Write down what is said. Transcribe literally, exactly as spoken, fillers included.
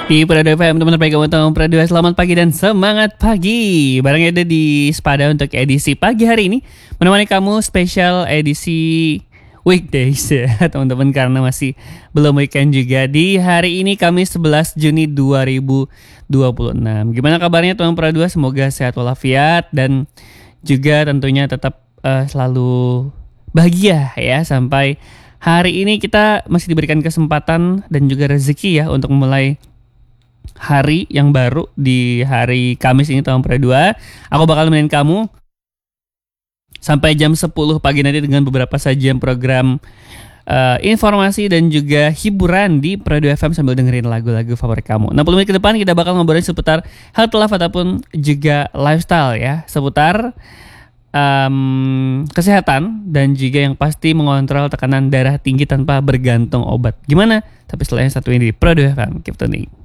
Di Prado F M, teman-teman pagi kamu tahu Prado, selamat pagi dan semangat pagi. Barangnya ada di Sepada untuk edisi pagi hari ini, menemani kamu spesial edisi weekdays ya teman-teman, karena masih belum weekend juga di hari ini Kamis sebelas Juni dua ribu dua puluh enam. Gimana kabarnya teman Prado? Semoga sehat walafiat dan juga tentunya tetap uh, selalu bahagia ya. Sampai hari ini kita masih diberikan kesempatan dan juga rezeki ya untuk memulai hari yang baru di hari Kamis ini tahun dua. Aku bakal nemenin kamu sampai jam sepuluh pagi nanti dengan beberapa sajian program uh, informasi dan juga hiburan di Prado F M sambil dengerin lagu-lagu favorit kamu. enam puluh menit ke depan kita bakal ngobrolin seputar health life ataupun juga lifestyle ya, seputar um, kesehatan dan juga yang pasti mengontrol tekanan darah tinggi tanpa bergantung obat. Gimana? Tapi setelah yang satu ini di Prado F M, keep tuning.